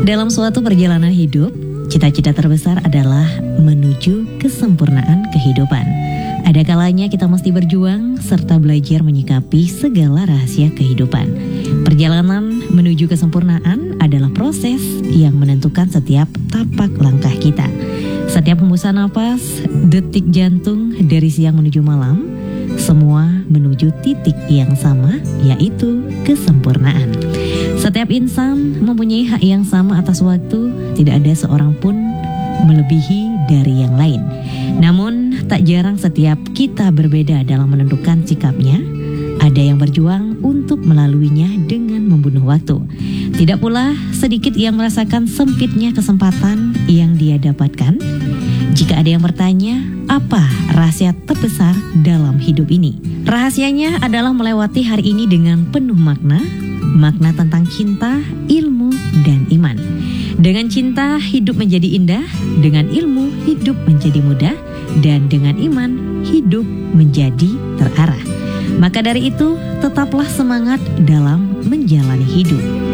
Dalam suatu perjalanan hidup, cita-cita terbesar adalah menuju kesempurnaan kehidupan. Ada kalanya kita mesti berjuang serta belajar menyikapi segala rahasia kehidupan. Perjalanan menuju kesempurnaan adalah proses yang menentukan setiap tapak langkah kita. Setiap hembusan napas, detik jantung dari siang menuju malam, semua menuju titik yang sama, yaitu kesempurnaan. Setiap insan mempunyai hak yang sama atas waktu, tidak ada seorang pun melebihi dari yang lain. Namun, tak jarang setiap kita berbeda dalam menentukan sikapnya. Ada yang berjuang untuk melaluinya dengan membunuh waktu. Tidak pula sedikit yang merasakan sempitnya kesempatan yang dia dapatkan. Jika ada yang bertanya, apa rahasia terbesar dalam hidup ini? Rahasianya adalah melewati hari ini dengan penuh makna tentang cinta, ilmu, dan iman. Dengan cinta, hidup menjadi indah. Dengan ilmu, hidup menjadi mudah. Dan dengan iman, hidup menjadi terarah. Maka dari itu, tetaplah semangat dalam menjalani hidup.